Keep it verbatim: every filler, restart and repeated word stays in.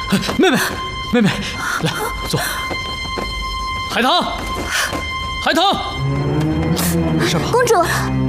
妹妹，妹妹，来坐。海棠，海棠，没事吧？ 公主。